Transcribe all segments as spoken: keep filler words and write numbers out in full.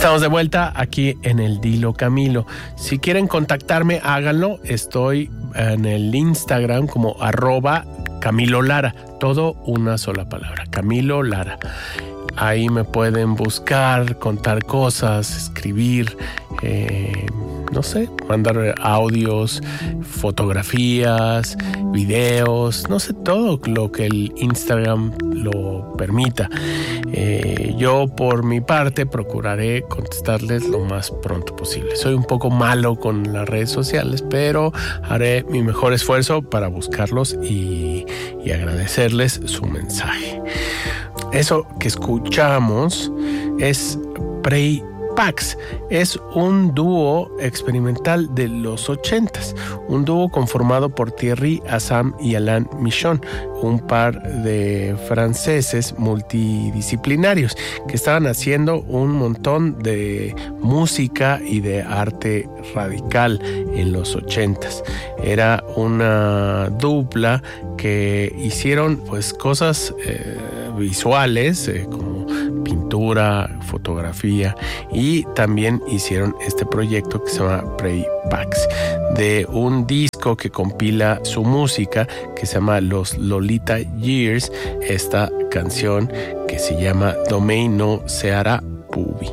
Estamos de vuelta aquí en el Dilo Camilo. Si quieren contactarme, háganlo. Estoy en el Instagram como arroba Camilo Lara. Todo una sola palabra, Camilo Lara. Ahí me pueden buscar, contar cosas, escribir, eh, no sé, mandar audios, fotografías, videos, no sé, todo lo que el Instagram lo permita. Eh, yo por mi parte procuraré contestarles lo más pronto posible. Soy un poco malo con las redes sociales, pero haré mi mejor esfuerzo para buscarlos y, y agradecerles su mensaje. Eso que escuchamos es Prey Pax. Es un dúo experimental de los ochentas, un dúo conformado por Thierry Assam y Alain Michon, un par de franceses multidisciplinarios que estaban haciendo un montón de música y de arte radical en los ochentas. Era una dupla que hicieron pues cosas eh, visuales eh, como pintura, fotografía, y también hicieron este proyecto que se llama Prey Pax, de un disco que compila su música que se llama Los Lolita Years, esta canción que se llama Domain no Seara Pubi.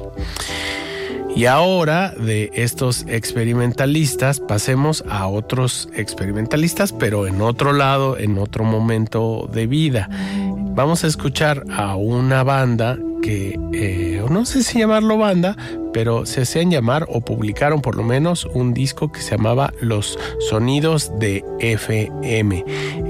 Y ahora de estos experimentalistas pasemos a otros experimentalistas, pero en otro lado, en otro momento de vida. Vamos a escuchar a una banda que, eh, no sé si llamarlo banda, pero se hacían llamar o publicaron por lo menos un disco que se llamaba Los Sonidos de F M.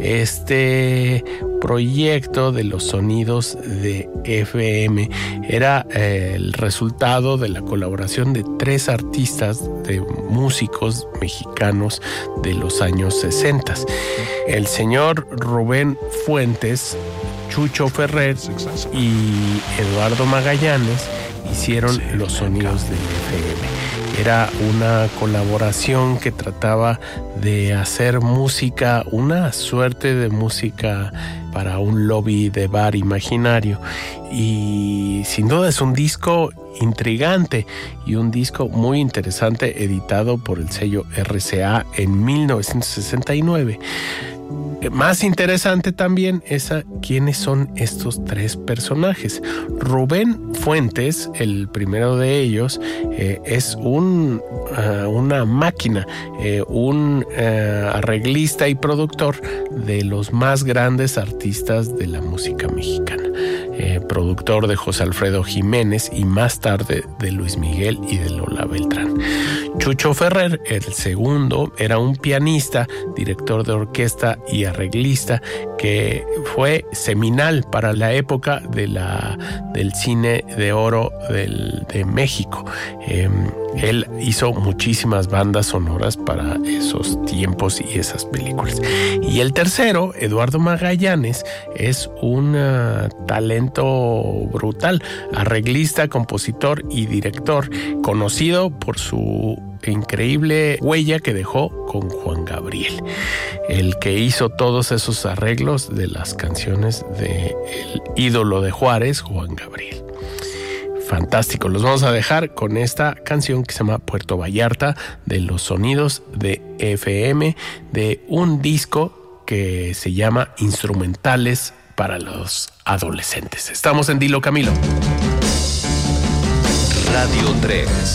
Este proyecto de los Sonidos de F M era eh, el resultado de la colaboración de tres artistas, de músicos mexicanos de los años sesenta. El señor Rubén Fuentes, Chucho Ferrer y Eduardo Magallanes hicieron Los Sonidos del F M. Era una colaboración que trataba de hacer música, una suerte de música para un lobby de bar imaginario. Y sin duda es un disco intrigante y un disco muy interesante, editado por el sello R C A en mil novecientos sesenta y nueve. Más interesante también es a quiénes son estos tres personajes. Rubén Fuentes, el primero de ellos, eh, es un, uh, una máquina, eh, un uh, arreglista y productor de los más grandes artistas de la música mexicana. Eh, productor de José Alfredo Jiménez y más tarde de Luis Miguel y de Lola Beltrán. Chucho Ferrer, el segundo, era un pianista, director de orquesta y arreglista que fue seminal para la época de la, del cine de oro del, de México. Eh, él hizo muchísimas bandas sonoras para esos tiempos y esas películas. Y el tercero, Eduardo Magallanes, es un uh, talento brutal, arreglista, compositor y director, conocido por su increíble huella que dejó con Juan Gabriel, el que hizo todos esos arreglos de las canciones del ídolo de Juárez, Juan Gabriel. Fantástico, los vamos a dejar con esta canción que se llama Puerto Vallarta, de Los Sonidos de F M, de un disco que se llama Instrumentales para los Adolescentes. Estamos en Dilo Camilo. Radio tres.